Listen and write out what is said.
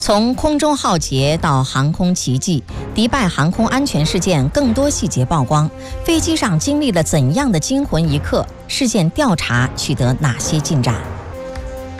从空中浩劫到航空奇迹，迪拜航空安全事件更多细节曝光。飞机上经历了怎样的惊魂一刻？事件调查取得哪些进展？